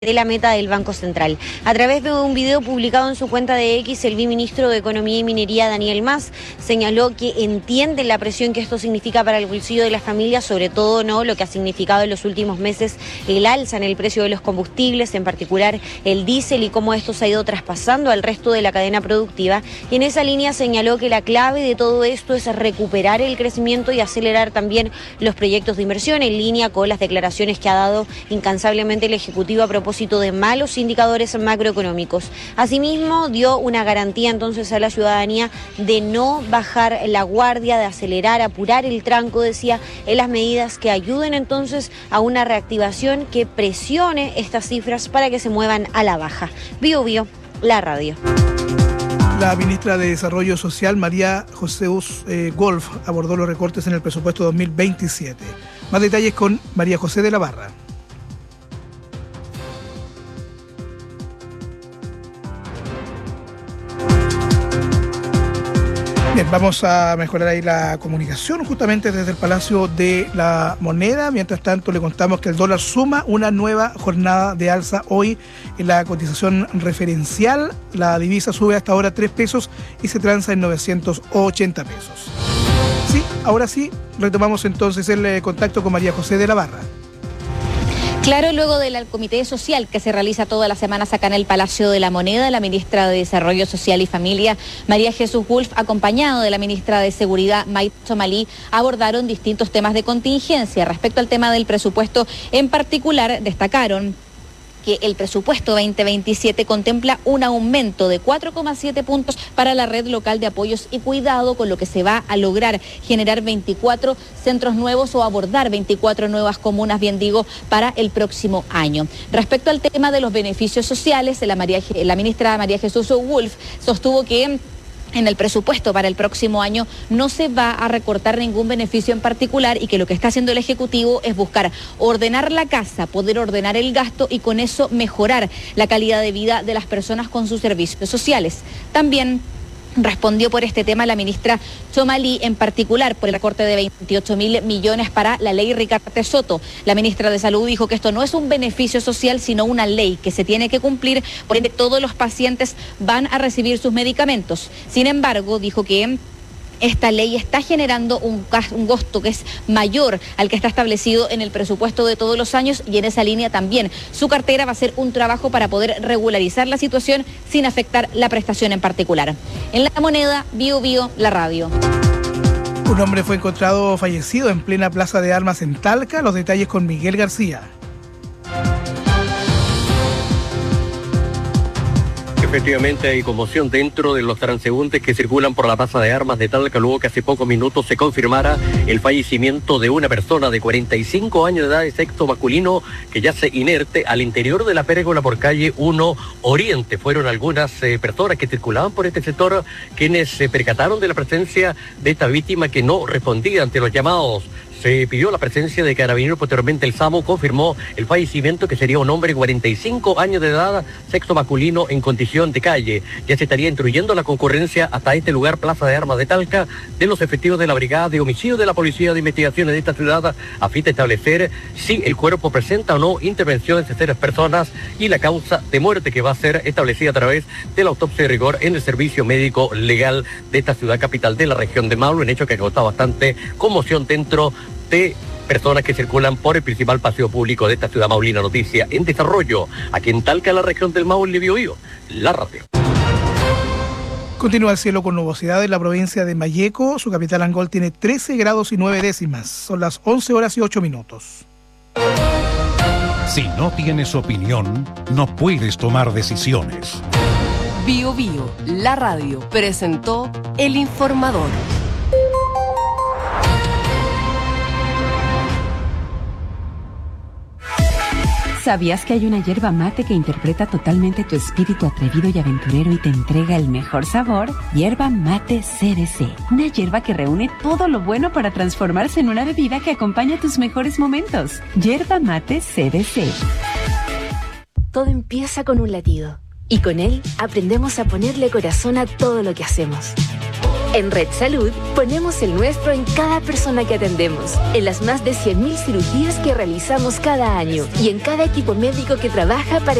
de la meta del Banco Central. A través de un video publicado en su cuenta de X, el viceministro de Economía y Minería, Daniel Mas, señaló que entiende la presión que esto significa para el bolsillo de las familias, sobre todo lo que ha significado en los últimos meses el alza en el precio de los combustibles, en particular el diésel, y cómo esto se ha ido traspasando al resto de la cadena productiva. Y en esa línea señaló que la clave de todo esto es recuperar el crecimiento y acelerar también los proyectos de inversión, en línea con las declaraciones que ha dado incansablemente el Ejecutivo a propósito de malos indicadores macroeconómicos. Asimismo, dio una garantía entonces a la ciudadanía de no bajar la guardia, de acelerar, apurar el tranco, decía, en las medidas que ayuden entonces a una reactivación que presione estas cifras para que se muevan a la baja. Bio, la radio. La ministra de Desarrollo Social, María José Wolf, abordó los recortes en el presupuesto 2027. Más detalles con María José de la Barra. Bien, vamos a mejorar ahí la comunicación justamente desde el Palacio de la Moneda. Mientras tanto, le contamos que el dólar suma una nueva jornada de alza hoy en la cotización referencial. La divisa sube hasta ahora 3 pesos y se transa en 980 pesos. Sí, ahora sí, retomamos entonces el contacto con María José de la Barra. Claro, luego del comité social que se realiza todas las semanas acá en el Palacio de la Moneda, la ministra de Desarrollo Social y Familia, María Jesús Wolf, acompañado de la ministra de Seguridad, Maite Tchomalí, abordaron distintos temas de contingencia. Respecto al tema del presupuesto en particular, destacaron que el presupuesto 2027 contempla un aumento de 4,7 puntos para la red local de apoyos y cuidado, con lo que se va a lograr generar 24 centros nuevos o abordar 24 nuevas comunas, bien digo, para el próximo año. Respecto al tema de los beneficios sociales, la ministra María Jesús Wolf sostuvo que en el presupuesto para el próximo año no se va a recortar ningún beneficio en particular y que lo que está haciendo el Ejecutivo es buscar ordenar la casa, poder ordenar el gasto y con eso mejorar la calidad de vida de las personas con sus servicios sociales. También respondió por este tema la ministra Tchomalí, en particular por el recorte de 28.000 millones para la ley Ricaurte Soto. La ministra de Salud dijo que esto no es un beneficio social, sino una ley que se tiene que cumplir, por ende todos los pacientes van a recibir sus medicamentos. Sin embargo, dijo que esta ley está generando un gasto que es mayor al que está establecido en el presupuesto de todos los años, y en esa línea también su cartera va a hacer un trabajo para poder regularizar la situación sin afectar la prestación en particular. En La Moneda, Bio, la radio. Un hombre fue encontrado fallecido en plena plaza de armas en Talca. Los detalles con Miguel García. Efectivamente hay conmoción dentro de los transeúntes que circulan por la plaza de armas de Talca, luego que hace pocos minutos se confirmara el fallecimiento de una persona de 45 años de edad, de sexo masculino, que yace inerte al interior de la pérgola por calle 1 Oriente. Fueron algunas personas que circulaban por este sector quienes se percataron de la presencia de esta víctima, que no respondía ante los llamados. Se pidió la presencia de carabineros. Posteriormente el SAMU confirmó el fallecimiento, que sería un hombre de 45 años de edad, sexo masculino, en condición de calle. Ya se estaría instruyendo la concurrencia hasta este lugar, Plaza de Armas de Talca, de los efectivos de la Brigada de Homicidio de la Policía de Investigaciones de esta ciudad, a fin de establecer si el cuerpo presenta o no intervención en terceras personas y la causa de muerte, que va a ser establecida a través de la autopsia de rigor en el servicio médico legal de esta ciudad capital de la región de Maule, un hecho que ha causado bastante conmoción dentro de personas que circulan por el principal paseo público de esta ciudad maulina. Noticia en desarrollo aquí en Talca, la región del Maule, Bio, la radio. Continúa el cielo con nubosidad en la provincia de Malleco. Su capital, Angol, tiene 13 grados y 9 décimas. Son las 11 horas y 8 minutos. Si no tienes opinión, no puedes tomar decisiones. Bio, la radio, presentó El Informador. ¿Sabías que hay una yerba mate que interpreta totalmente tu espíritu atrevido y aventurero y te entrega el mejor sabor? Yerba Mate CDC. Una yerba que reúne todo lo bueno para transformarse en una bebida que acompaña tus mejores momentos. Yerba Mate CDC. Todo empieza con un latido. Y con él aprendemos a ponerle corazón a todo lo que hacemos. En Red Salud ponemos el nuestro en cada persona que atendemos, en las más de 100.000 cirugías que realizamos cada año y en cada equipo médico que trabaja para